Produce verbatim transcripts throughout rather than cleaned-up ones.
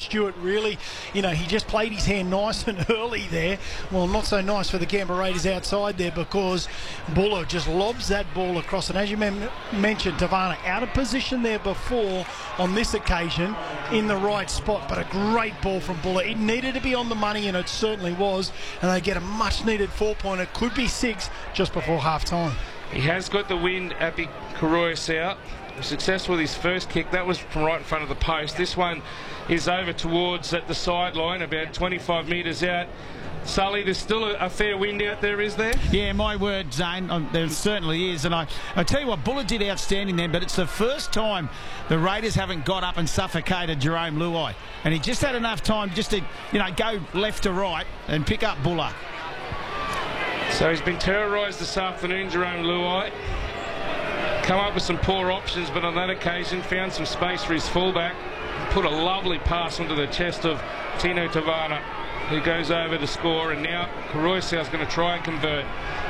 Stewart really, you know, he just played his hand nice and early there. Well, not so nice for the Canberra Raiders outside there, because Buller just lobs that ball across. And as you mem- mentioned, Tavana out of position there before, on this occasion in the right spot, but a great ball from Buller. It needed to be on the money, and it certainly was, and they get a much needed four pointer, could be six just before half time. He has got the wind at the Koroisau. Successful with his first kick. That was from right in front of the post. This one is over towards at the sideline, about twenty-five metres out. Sully, there's still a, a fair wind out there, is there? Yeah, my word, Zane, um, there certainly is. And I, I tell you what, Buller did outstanding then, but it's the first time the Raiders haven't got up and suffocated Jerome Luai. And he just had enough time just to, you know, go left to right and pick up Buller. So he's been terrorised this afternoon, Jerome Luai. Come up with some poor options, but on that occasion found some space for his fullback. Put a lovely pass onto the chest of Tino Tavana, who goes over to score, and now Koroisau is going to try and convert.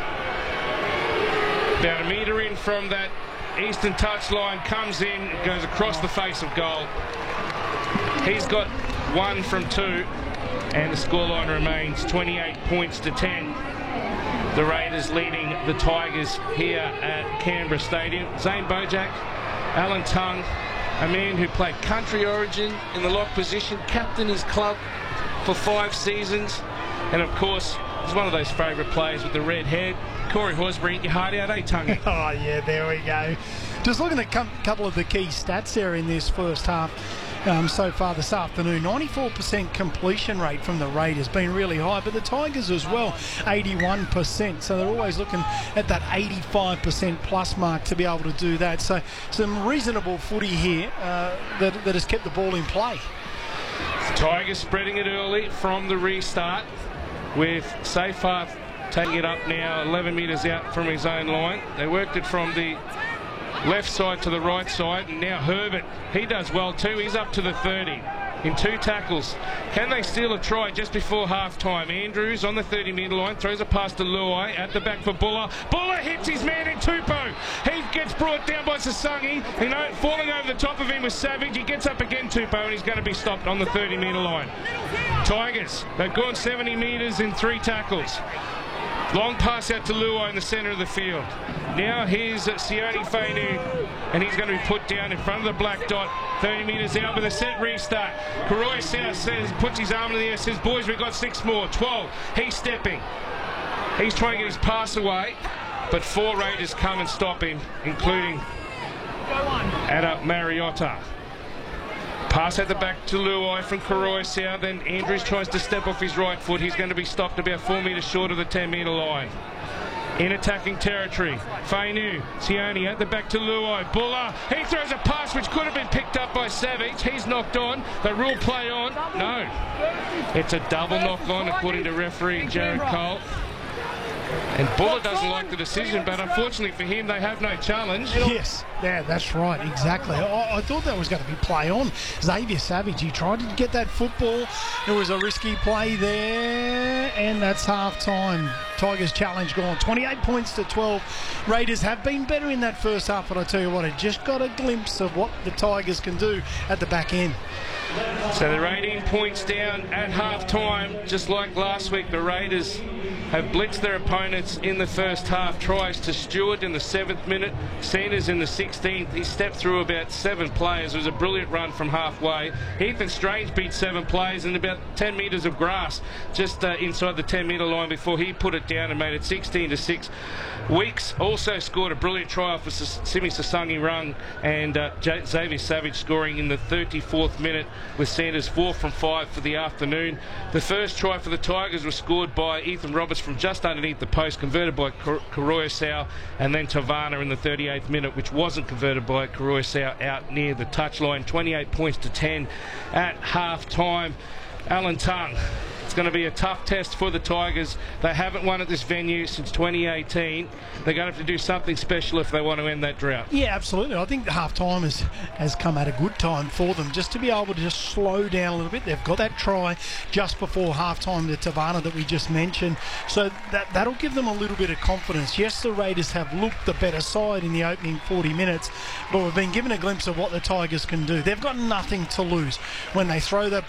About a metre in from that eastern touchline, comes in, goes across the face of goal. He's got one from two, and the scoreline remains twenty-eight points to ten. The Raiders leading the Tigers here at Canberra Stadium. Zane Bojak, Alan Tongue, a man who played country origin in the lock position, captained his club for five seasons, and of course he's one of those favourite players with the red head. Corey Horsburgh, eat your heart out, eh, Tongue? Oh yeah, there we go. Just looking at a couple of the key stats there in this first half um, so far this afternoon. ninety-four percent completion rate from the Raiders, been really high, but the Tigers as well, eighty-one percent. So they're always looking at that eighty-five percent plus mark to be able to do that. So some reasonable footy here uh, that, that has kept the ball in play. Tigers spreading it early from the restart, with Seyfarth taking it up now eleven metres out from his own line. They worked it from the left side to the right side, and now Herbert, he does well too. He's up to the thirty in two tackles. Can they steal a try just before half time? Andrews on the thirty metre line, throws a pass to Luai, at the back for Buller. Buller hits his man in Tupou. He gets brought down by Sasangi. You know, falling over the top of him was Savage. He gets up again, Tupou, and he's going to be stopped on the thirty metre line. Tigers, they've gone seventy metres in three tackles. Long pass out to Luai in the centre of the field. Now here's Sione Fainu, and he's going to be put down in front of the black dot. thirty metres out with a set restart. Koroisau says, puts his arm in the air, says, boys, we've got six more. twelve. He's stepping. He's trying to get his pass away, but four Raiders come and stop him, including Ada Mariotta. Pass at the back to Luai from Koroisau. Then Andrews tries to step off his right foot. He's going to be stopped about four metres short of the ten metre line. In attacking territory, Fainu, Sione at the back to Luai. Buller, he throws a pass which could have been picked up by Savage. He's knocked on. They rule play on. No. It's a double knock on according to referee Jared Cole. And Buller doesn't like the decision, but unfortunately for him, they have no challenge. Yes, yeah, that's right, exactly. I, I thought that was going to be play on. Xavier Savage, he tried to get that football. It was a risky play there, and that's half time. Tigers challenge gone. twenty-eight points to twelve. Raiders have been better in that first half, but I tell you what, it just got a glimpse of what the Tigers can do at the back end. So they're eighteen points down at half time. Just like last week, the Raiders have blitzed their opponents in the first half. Tries to Stewart in the seventh minute, Sanders in the sixteenth. He stepped through about seven players. It was a brilliant run from halfway. Ethan Strange beat seven players in about ten metres of grass just uh, inside the ten metre line before he put it down and made it sixteen to six. Weeks also scored a brilliant try for Simi Sasangi Rung, and uh, Xavier Savage scoring in the thirty-fourth minute, with Sanders four from five for the afternoon. The first try for the Tigers was scored by Ethan Roberts from just underneath the post, converted by Koroisau, and then Tavana in the thirty-eighth minute, which wasn't converted by Koroisau, out near the touchline. twenty-eight points to ten at half time. Alan Tongue, it's going to be a tough test for the Tigers. They haven't won at this venue since twenty eighteen. They're going to have to do something special if they want to end that drought. Yeah, absolutely. I think the half time has, has come at a good time for them, just to be able to just slow down a little bit. They've got that try just before half time to Tavana that we just mentioned, so that, that'll give them a little bit of confidence. Yes, the Raiders have looked the better side in the opening forty minutes, but we've been given a glimpse of what the Tigers can do. They've got nothing to lose when they throw that